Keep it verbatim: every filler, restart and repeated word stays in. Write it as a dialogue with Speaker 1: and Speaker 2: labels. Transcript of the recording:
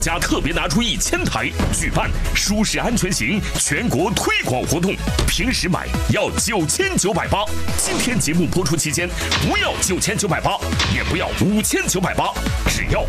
Speaker 1: 家特别拿出一千台，举办舒适安全型全国推广活动，平时买要九千九百八，今天节目播出期间不要九千九百八，也不要五千九百八，只要